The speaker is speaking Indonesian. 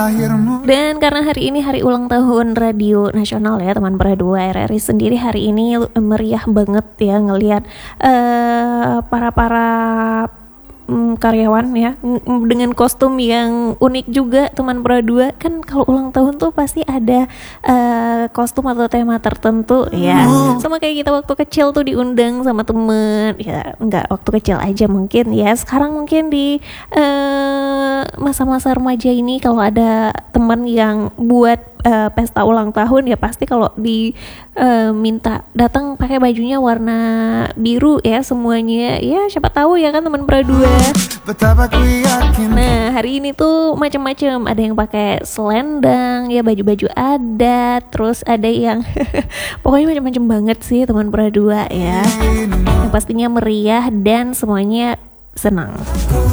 Dan karena hari ini hari ulang tahun Radio Nasional ya teman Pera 2 RRI sendiri, hari ini meriah banget ya ngelihat para karyawan ya dengan kostum yang unik juga teman Pera 2. Kan kalau ulang tahun tuh pasti ada kostum atau tema tertentu ya, sama kayak kita waktu kecil tuh diundang sama temen ya, enggak waktu kecil aja mungkin ya, sekarang mungkin di masa-masa remaja ini kalau ada teman yang buat pesta ulang tahun ya pasti kalau minta datang pakai bajunya warna biru ya semuanya ya, siapa tahu ya kan teman Pera 2. Nah hari ini tuh macam-macam, ada yang pakai selendang ya, baju-baju adat, terus ada yang pokoknya macam-macam banget sih teman Pera 2 ya, yang pastinya meriah dan semuanya senang.